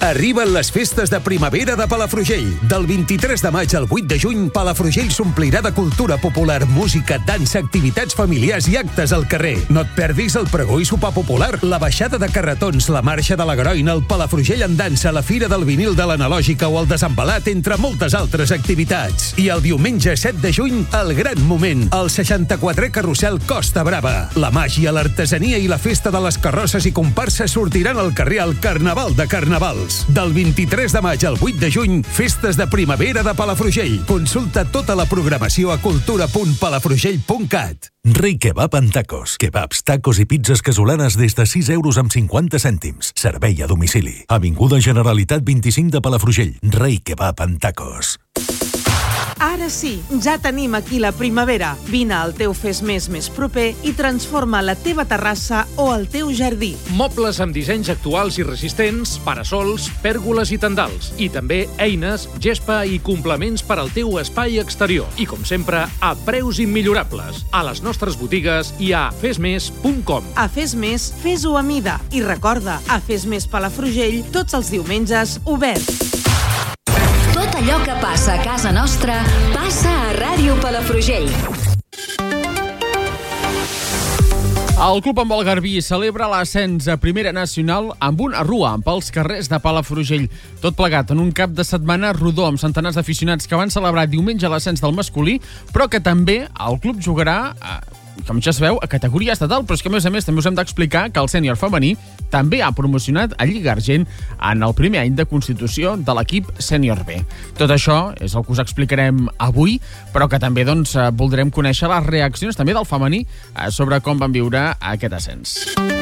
Arriben les festes de primavera de Palafrugell. Del 23 de maig al 8 de juny, Palafrugell s'omplirà de cultura popular, música, dansa, activitats familiars i actes al carrer. No et perdis el pregó i sopar popular, la baixada de carretons, la marxa de la Garoina, el Palafrugell en dansa, la fira del vinil de l'Analògica o el desembalat, entre moltes altres activitats. I el diumenge 7 de juny, el gran moment, el 64è carrusel Costa Brava. La màgia, l'artesania i la festa de les carrosses i comparses sortiran al carrer al Carnaval de Carnavals. Del 23 de maig al 8 de juny, festes de primavera de Palafrugell. Consulta tota la programació a cultura.palafrugell.cat. Rei Kebab en tacos. Kebabs, tacos i pizzas casolanes des de 6 euros amb 50 cèntims. Servei a domicili. Avinguda Generalitat 25 de Palafrugell. Rei Kebab en tacos. Ara sí, ja tenim aquí la primavera. Vine al teu Fes Més proper i transforma la teva terrassa o el teu jardí. Mobles amb dissenys actuals i resistents, parasols, pèrgoles i tendals. I també eines, gespa i complements per al teu espai exterior. I com sempre, a preus immillorables. A les nostres botigues i a fesmes.com. A Fes Més, fes-ho a mida. I recorda, a Fes Més Palafrugell, tots els diumenges oberts. Tot allò que passa a casa nostra passa a Ràdio Palafrugell. El Club Handbol Garbí celebra l'ascens a Primera Nacional amb una rua pels carrers de Palafrugell. Tot plegat en un cap de setmana rodó amb centenars d'aficionats que van celebrar diumenge l'ascens del masculí, però que també el club jugarà, com ja sabeu, a categoria estatal, però és que a més també us hem d'explicar que el sènior femení també ha promocionat a Lliga Argent en el primer any de constitució de l'equip sènior B. Tot això és el que us explicarem avui, però que també voldrem conèixer les reaccions també del femení sobre com van viure aquest ascens.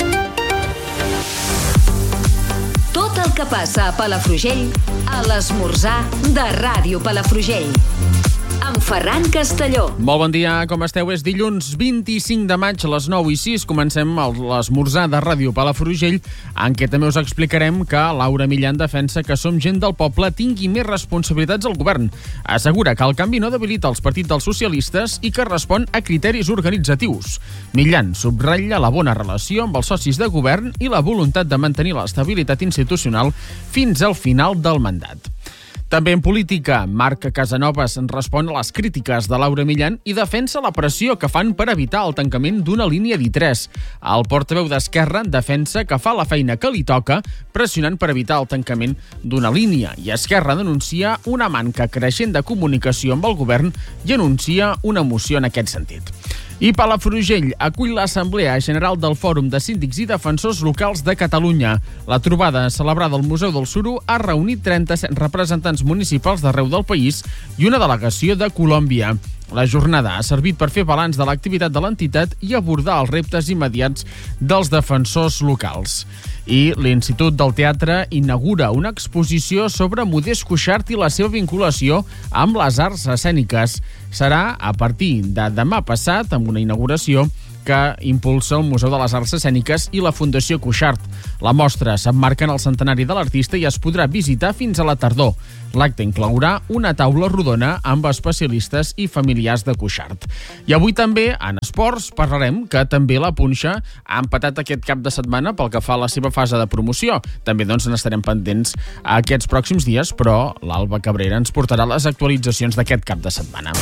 Tot el que passa a Palafrugell, a l'esmorzar de Ràdio Palafrugell. Amb Ferran Castelló. Molt bon dia, com esteu? És dilluns 25 de maig a les 9:06. Comencem l'esmorzar de Ràdio Palafrugell, en què també us explicarem que Laura Millan defensa que Som Gent del Poble tingui més responsabilitats al govern. Assegura que el canvi no debilita els partits dels socialistes i que respon a criteris organitzatius. Millan subratlla la bona relació amb els socis de govern i la voluntat de mantenir l'estabilitat institucional fins al final del mandat. També en política, Marc Casanovas respon a les crítiques de Laura Millan i defensa la pressió que fan per evitar el tancament d'una línia d'I3. El portaveu d'Esquerra defensa que fa la feina que li toca, pressionant per evitar el tancament d'una línia. I Esquerra denuncia una manca creixent de comunicació amb el govern i anuncia una moció en aquest sentit. I Palafrugell acull l'Assemblea General del Fòrum de Síndics i Defensors Locals de Catalunya. La trobada celebrada al Museu del Suro ha reunit 37 representants municipals d'arreu del país i una delegació de Colòmbia. La jornada ha servit per fer balanç de l'activitat de l'entitat i abordar els reptes immediats dels defensors locals. I l'Institut del Teatre inaugura una exposició sobre Modest Cuixart i la seva vinculació amb les arts escèniques. Serà a partir de demà passat, amb una inauguració que impulsa el Museu de les Arts Escèniques i la Fundació Cuixart. La mostra s'emmarca en el centenari de l'artista i es podrà visitar fins a la tardor. L'acte inclourà una taula rodona amb especialistes i familiars de Cuixart. I avui també, en esports, parlarem que també la Punxa ha empatat aquest cap de setmana pel que fa a la seva fase de promoció. També n'estarem pendents aquests pròxims dies, però l'Alba Cabrera ens portarà les actualitzacions d'aquest cap de setmana.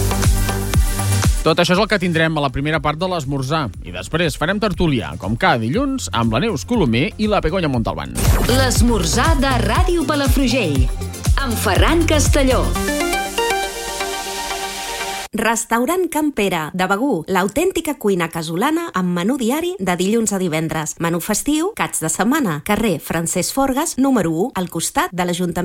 Tot això és el que tindrem a la primera part de l'esmorzar. I després farem tertúlia, com cada dilluns, amb la Neus Colomer i la Begoña Montalbán. L'esmorzar de Ràdio Palafrugell, amb Ferran Castelló. Restaurant Can Pere, de Begur, l'autèntica cuina casolana amb menú diari de dilluns a divendres. Menú festiu, caps de setmana, carrer Francesc Forgas, número 1, al costat de l'Ajuntament